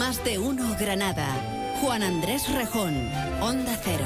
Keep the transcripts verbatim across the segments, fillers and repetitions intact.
Más de uno Granada. Juan Andrés Rejón, Onda Cero.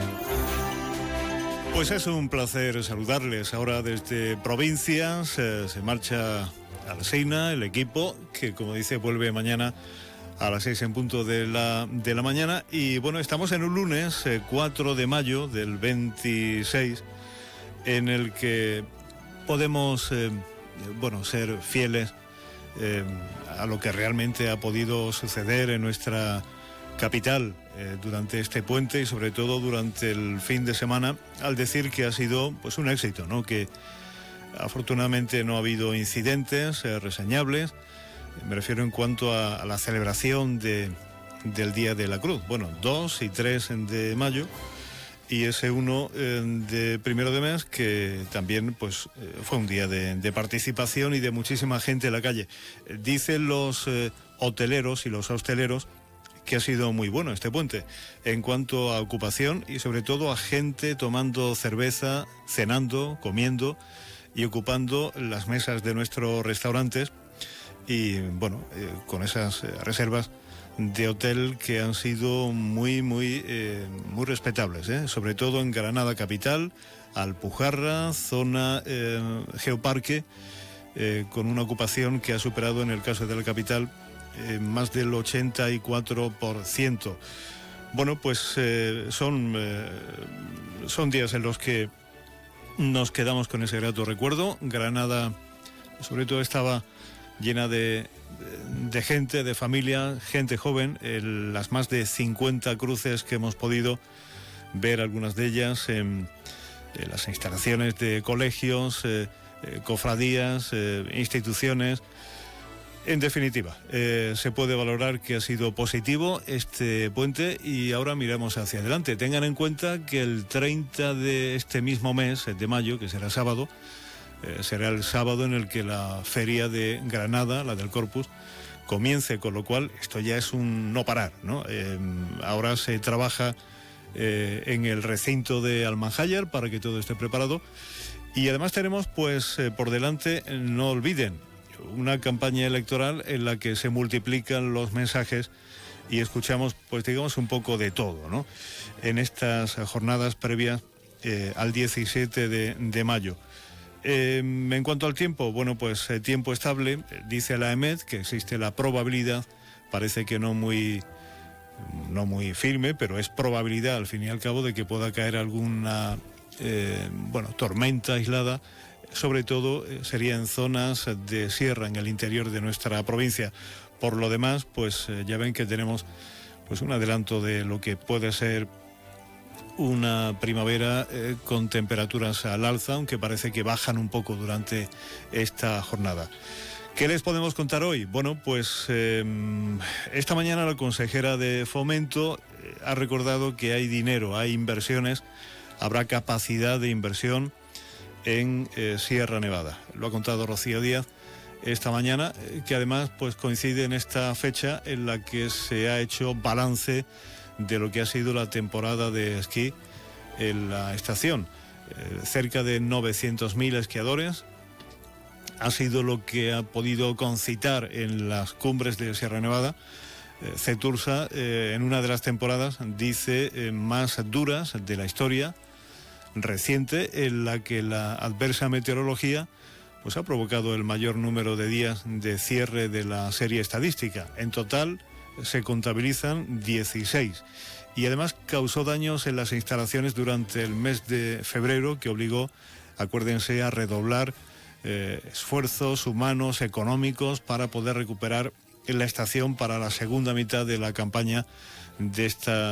Pues es un placer saludarles. Ahora desde provincias eh, se marcha a la Seina el equipo que, como dice, vuelve mañana a las seis en punto de la, de la mañana. Y bueno, estamos en un lunes eh, cuatro de mayo del veintiséis, en el que podemos eh, bueno, ser fieles eh, a lo que realmente ha podido suceder en nuestra capital eh, durante este puente y sobre todo durante el fin de semana, al decir que ha sido pues un éxito, ¿no? Que afortunadamente no ha habido incidentes eh, reseñables. Me refiero en cuanto a, a la celebración de, del Día de la Cruz. Bueno, dos y tres de mayo y ese uno eh, de primero de mes, que también pues eh, fue un día de, de participación y de muchísima gente en la calle. Dicen los eh, hoteleros y los hosteleros que ha sido muy bueno este puente en cuanto a ocupación y sobre todo a gente tomando cerveza, cenando, comiendo y ocupando las mesas de nuestros restaurantes y bueno, eh, con esas eh, reservas de hotel que han sido muy, muy, eh, muy respetables, ¿eh? Sobre todo en Granada capital, Alpujarra, zona eh, Geoparque, eh, con una ocupación que ha superado en el caso de la capital Eh, más del ochenta y cuatro por ciento. Bueno, pues eh, son, eh, son días en los que nos quedamos con ese grato recuerdo. Granada, sobre todo, estaba llena de, de gente, de familia, gente joven. El, las más de cincuenta cruces que hemos podido ver, algunas de ellas en, en las instalaciones de colegios, eh, eh, cofradías, eh, instituciones. En definitiva, eh, se puede valorar que ha sido positivo este puente y ahora miramos hacia adelante. Tengan en cuenta que el treinta de este mismo mes, de mayo, que será sábado, eh, será el sábado en el que la feria de Granada, la del Corpus, comience, con lo cual esto ya es un no parar, ¿no? Eh, ahora se trabaja eh, en el recinto de Almanjayar para que todo esté preparado y además tenemos pues eh, por delante, no olviden, una campaña electoral en la que se multiplican los mensajes y escuchamos, pues digamos, un poco de todo, ¿no? En estas jornadas previas eh, al diecisiete de mayo. Eh, en cuanto al tiempo, bueno, pues eh, tiempo estable, dice la EMET que existe la probabilidad, parece que no muy, no muy firme, pero es probabilidad al fin y al cabo de que pueda caer alguna, eh, bueno, tormenta aislada. Sobre todo eh, sería en zonas de sierra, en el interior de nuestra provincia. Por lo demás, pues eh, ya ven que tenemos pues un adelanto de lo que puede ser una primavera eh, con temperaturas al alza, aunque parece que bajan un poco durante esta jornada. ¿Qué les podemos contar hoy? Bueno, pues eh, esta mañana la consejera de Fomento eh, ha recordado que hay dinero, hay inversiones, habrá capacidad de inversión en eh, Sierra Nevada. Lo ha contado Rocío Díaz esta mañana, eh, que además pues coincide en esta fecha en la que se ha hecho balance de lo que ha sido la temporada de esquí en la estación. Eh, cerca de novecientos mil esquiadores ha sido lo que ha podido concitar en las cumbres de Sierra Nevada. Eh, Cetursa, eh, en una de las temporadas, dice, eh, más duras de la historia reciente, en la que la adversa meteorología pues ha provocado el mayor número de días de cierre de la serie estadística. En total se contabilizan dieciséis y además causó daños en las instalaciones durante el mes de febrero, que obligó, acuérdense, a redoblar eh, esfuerzos humanos, económicos, para poder recuperar la estación para la segunda mitad de la campaña de esta